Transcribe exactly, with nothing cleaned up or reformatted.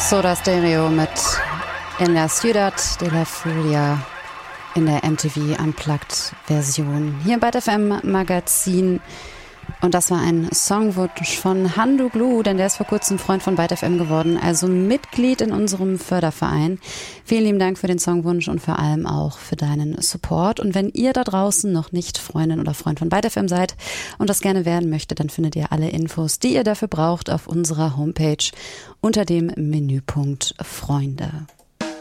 Soda Stereo mit In la Ciudad de la Furia in der M T V Unplugged Version hier bei F M Magazin. Und das war ein Songwunsch von Handu Glue, denn der ist vor kurzem Freund von Byte F M geworden, also Mitglied in unserem Förderverein. Vielen lieben Dank für den Songwunsch und vor allem auch für deinen Support. Und wenn ihr da draußen noch nicht Freundin oder Freund von Byte F M seid und das gerne werden möchtet, dann findet ihr alle Infos, die ihr dafür braucht, auf unserer Homepage unter dem Menüpunkt Freunde.